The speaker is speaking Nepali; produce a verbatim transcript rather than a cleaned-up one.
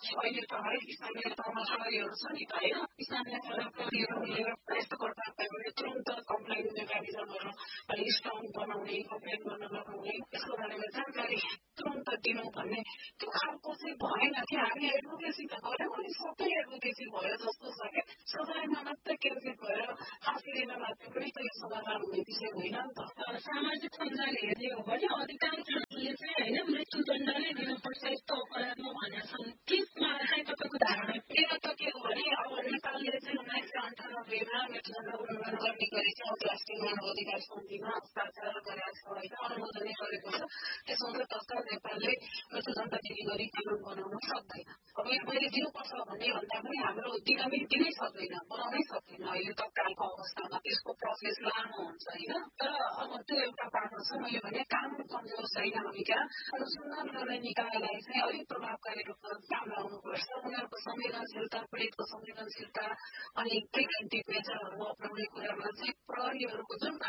अहिले त है स्थानीय तहमा प्रहरीहरू छ नि त होइन स्थानीय तहमा प्रहरीहरू मिलेर यस्तो गर्दा भने तुरन्त कम्प्लेन मेकानिजमहरू अलि स्ट्रङ बनाउने कम्प्लेन गर्न लगाउने यसको बारेमा जानकारी तुरन्त दिनु भन्ने त्यो खालको चाहिँ भएन कि हामी एडभोकेसी त गऱ्यौँ अनि सबै एडभोकेसी भयो जस्तो छ क्या सजायमा मात्रै केन्द्रित भएर फाँसी दिन मात्रै पनि त यो समाधान हुने विषय होइन नि त सामाजिक सञ्जाल हेर्ने हो भने अधिकांशले चाहिँ होइन मृत्युदण्ड नै दिनुपर्छ यस्तो अपराधमा भनेका छन् त्यसमा चाहिँ तपाईँको धारणा मेरो त के हो भने अब नेपालले चाहिँ उन्नाइस सय अन्ठानब्बेमा मृत्युदण्ड उल्लङ्घन गर्ने गरी चाहिँ अन्तर्राष्ट्रिय मानव अधिकार सन्धिमा हस्ताक्षर गरेको छ होइन अनुमोदनै गरेको छ त्यसमा चाहिँ तत्काल नेपालले मृत्युदण्ड दिने गरी कानुन बनाउन सक्दैन अब यो मैले दिनुपर्छ भन्ने भन्दा पनि हाम्रो दिनमै दिनै सक्दैन बनाउनै सक्दैन अहिले तत्कालको अवस्थामा त्यसको प्रोसेस लामो हुन्छ होइन तर अब त्यो एउटा बाटो छ मैले भने कानुन कमजोर छैन भने क्या अनुसन्धान गर्ने निकायलाई चाहिँ अलिक प्रभावकारी रूपमा काम लगाउनुपर्छ उनीहरूको संवेदनशीलता पीडितको संवेदनशीलता अनि प्रिभेन्टिभ मेजरहरू अप्नाउने कुरामा चाहिँ प्रहरीहरूको जुन